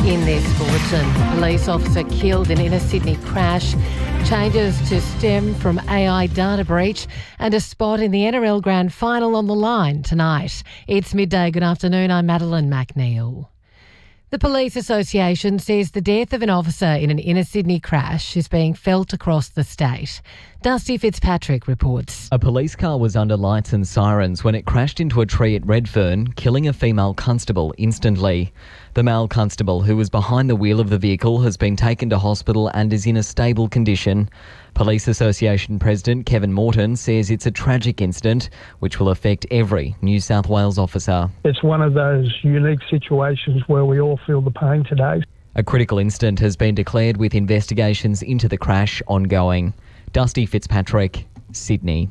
In this bulletin, police officer killed in inner Sydney crash, changes to stem from AI data breach, and a spot in the NRL Grand Final on the line tonight. It's midday. Good afternoon. I'm Madeline McNeil. The Police Association says the death of an officer in an inner Sydney crash is being felt across the state. Dusty Fitzpatrick reports. A police car was under lights and sirens when it crashed into a tree at Redfern, killing a female constable instantly. The male constable who was behind the wheel of the vehicle has been taken to hospital and is in a stable condition. Police Association President Kevin Morton says it's a tragic incident which will affect every New South Wales officer. It's one of those unique situations where we all feel the pain today. A critical incident has been declared with investigations into the crash ongoing. Dusty Fitzpatrick, Sydney.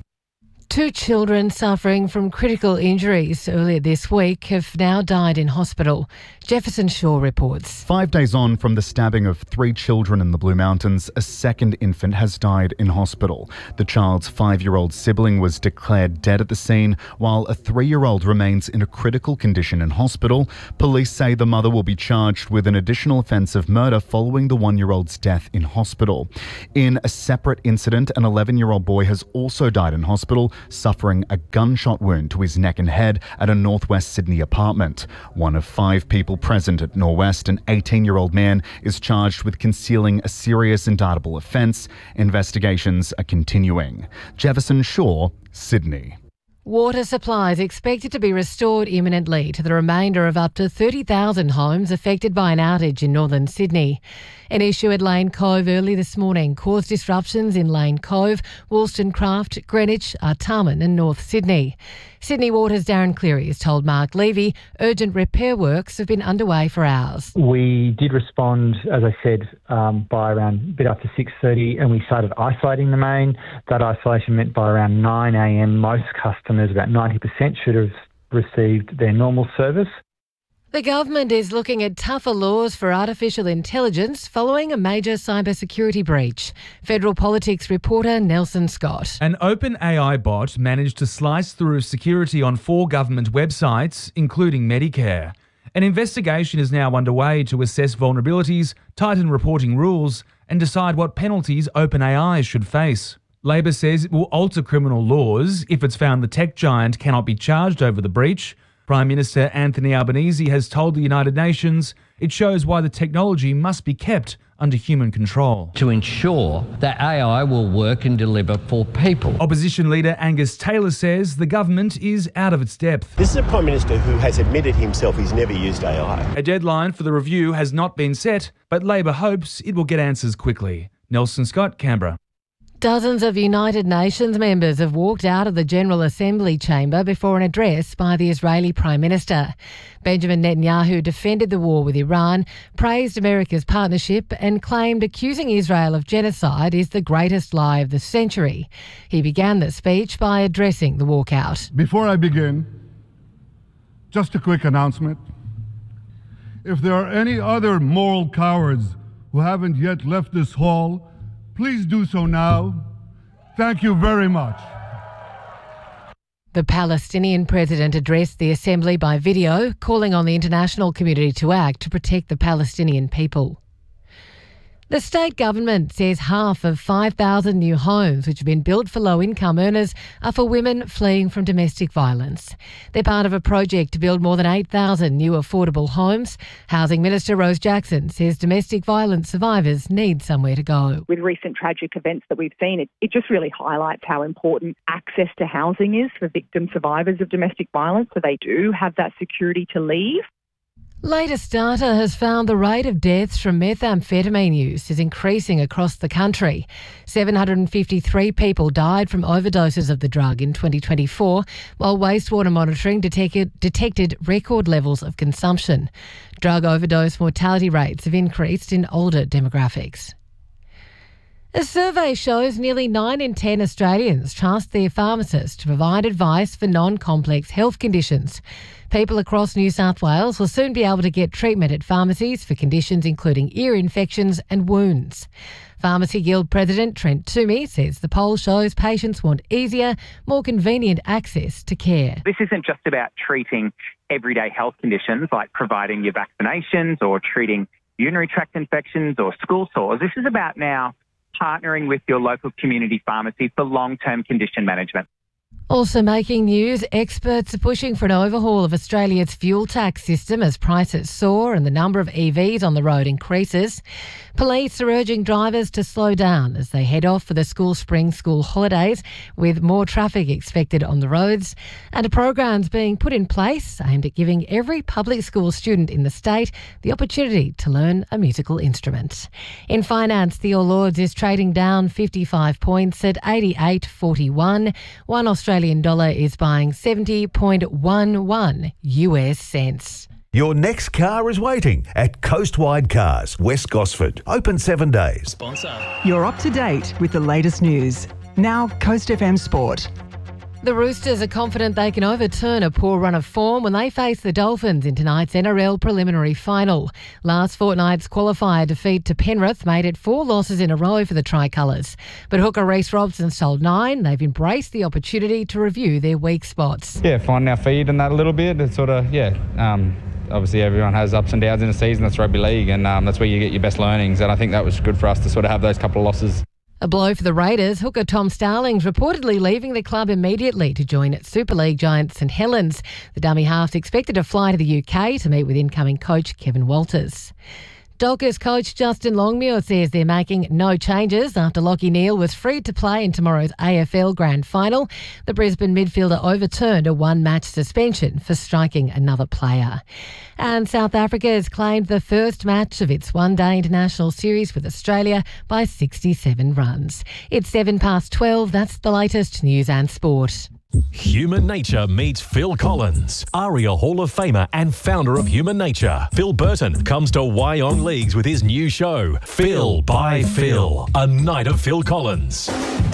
2 children suffering from critical injuries earlier this week have now died in hospital. Jefferson Shaw reports. 5 days on from the stabbing of 3 children in the Blue Mountains, a second infant has died in hospital. The child's 5-year-old sibling was declared dead at the scene, while a 3-year-old remains in a critical condition in hospital. Police say the mother will be charged with an additional offence of murder following the 1-year-old's death in hospital. In a separate incident, an 11-year-old boy has also died in hospital, suffering a gunshot wound to his neck and head at a northwest Sydney apartment. One of 5 people present at Norwest, an 18-year-old man, is charged with concealing a serious indictable offence. Investigations are continuing. Jefferson Shaw, Sydney. Water supply is expected to be restored imminently to the remainder of up to 30,000 homes affected by an outage in northern Sydney. An issue at Lane Cove early this morning caused disruptions in Lane Cove, Wollstonecraft, Greenwich, Artarmon and North Sydney. Sydney Water's Darren Cleary has told Mark Levy urgent repair works have been underway for hours. We did respond, as I said, by around a bit after 6:30, and we started isolating the main. That isolation meant by around 9 a.m, most customers, about 90%, should have received their normal service. The government is looking at tougher laws for artificial intelligence following a major cybersecurity breach. Federal Politics reporter Nelson Scott. An OpenAI bot managed to slice through security on 4 government websites, including Medicare. An investigation is now underway to assess vulnerabilities, tighten reporting rules, and decide what penalties OpenAI should face. Labor says it will alter criminal laws if it's found the tech giant cannot be charged over the breach. Prime Minister Anthony Albanese has told the United Nations it shows why the technology must be kept under human control. To ensure that AI will work and deliver for people. Opposition leader Angus Taylor says the government is out of its depth. This is a Prime Minister who has admitted himself he's never used AI. A deadline for the review has not been set, but Labor hopes it will get answers quickly. Nelson Scott, Canberra. Dozens of United Nations members have walked out of the General Assembly chamber before an address by the Israeli Prime Minister. Benjamin Netanyahu defended the war with Iran, praised America's partnership and claimed accusing Israel of genocide is the greatest lie of the century. He began the speech by addressing the walkout. Before I begin, just a quick announcement. If there are any other moral cowards who haven't yet left this hall, please do so now. Thank you very much. The Palestinian president addressed the assembly by video, calling on the international community to act to protect the Palestinian people. The state government says half of 5,000 new homes which have been built for low-income earners are for women fleeing from domestic violence. They're part of a project to build more than 8,000 new affordable homes. Housing Minister Rose Jackson says domestic violence survivors need somewhere to go. With recent tragic events that we've seen, it just really highlights how important access to housing is for victim survivors of domestic violence, so they do have that security to leave. Latest data has found the rate of deaths from methamphetamine use is increasing across the country. 753 people died from overdoses of the drug in 2024, while wastewater monitoring detected record levels of consumption. Drug overdose mortality rates have increased in older demographics. A survey shows nearly 9 in 10 Australians trust their pharmacist to provide advice for non-complex health conditions. People across New South Wales will soon be able to get treatment at pharmacies for conditions including ear infections and wounds. Pharmacy Guild President Trent Toomey says the poll shows patients want easier, more convenient access to care. This isn't just about treating everyday health conditions like providing your vaccinations or treating urinary tract infections or school sores. This is about now partnering with your local community pharmacy for long-term condition management. Also making news, experts are pushing for an overhaul of Australia's fuel tax system as prices soar and the number of EVs on the road increases. Police are urging drivers to slow down as they head off for the spring school holidays, with more traffic expected on the roads. And a program's being put in place aimed at giving every public school student in the state the opportunity to learn a musical instrument. In finance, the All Ords is trading down 55 points at 88.41. One Australian dollar is buying 70.11 US cents. Your next car is waiting at Coastwide Cars, West Gosford. Open 7 days. Sponsor. You're up to date with the latest news. Now, Coast FM Sport. The Roosters are confident they can overturn a poor run of form when they face the Dolphins in tonight's NRL preliminary final. Last fortnight's qualifier defeat to Penrith made it 4 losses in a row for the Tricolours. But hooker Reece Robson's told Nine they've embraced the opportunity to review their weak spots. Yeah, finding our feet in that a little bit. It's sort of, obviously everyone has ups and downs in a season. That's rugby league, and that's where you get your best learnings. And I think that was good for us to sort of have those couple of losses. A blow for the Raiders. Hooker Tom Starling's reportedly leaving the club immediately to join Super League giant St Helens. The dummy half's expected to fly to the UK to meet with incoming coach Kevin Walters. Dockers coach Justin Longmuir says they're making no changes after Lachie Neale was freed to play in tomorrow's AFL Grand Final. The Brisbane midfielder overturned a one-match suspension for striking another player. And South Africa has claimed the first match of its one-day international series with Australia by 67 runs. It's 12:07. That's the latest news and sport. Human Nature meets Phil Collins, ARIA Hall of Famer and founder of Human Nature. Phil Burton comes to Wyong Leagues with his new show, Phil by Phil, a night of Phil Collins.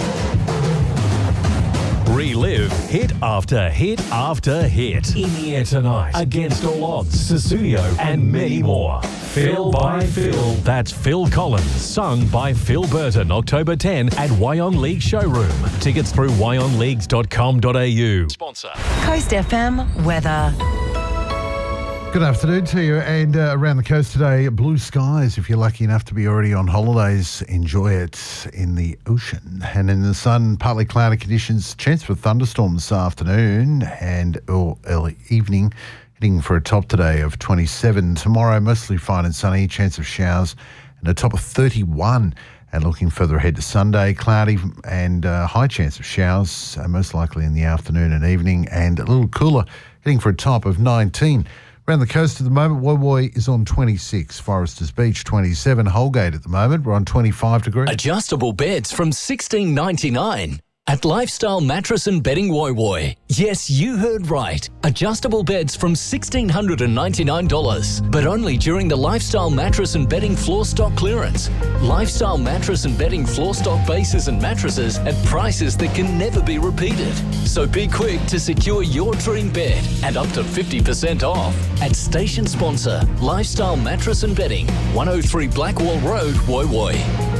Relive hit after hit after hit. In the air tonight, Against All Odds, Sussudio, and many more. Phil by Phil. That's Phil Collins, sung by Phil Burton, October 10 at Wyong League Showroom. Tickets through wyongleagues.com.au. Sponsor. Coast FM weather. Good afternoon to you, and around the coast today, blue skies. If you're lucky enough to be already on holidays, enjoy it in the ocean. And in the sun, partly cloudy conditions, chance for thunderstorms this afternoon and early evening, hitting for a top today of 27. Tomorrow, mostly fine and sunny, chance of showers and a top of 31. And looking further ahead to Sunday, cloudy and high chance of showers, most likely in the afternoon and evening, and a little cooler, hitting for a top of 19. Around the coast at the moment, Woy Woy is on 26, Foresters Beach 27, Holgate at the moment, we're on 25 degrees. Adjustable beds from $16.99 at Lifestyle Mattress and Bedding Woy Woy. Yes, you heard right. Adjustable beds from $1,699, but only during the Lifestyle Mattress and Bedding floor stock clearance. Lifestyle Mattress and Bedding floor stock bases and mattresses at prices that can never be repeated. So be quick to secure your dream bed and up to 50% off at station sponsor Lifestyle Mattress and Bedding, 103 Blackwall Road, Woy Woy.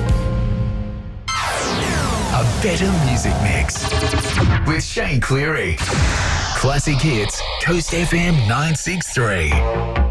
A better music mix with Shane Cleary. Classic hits, Coast FM 963.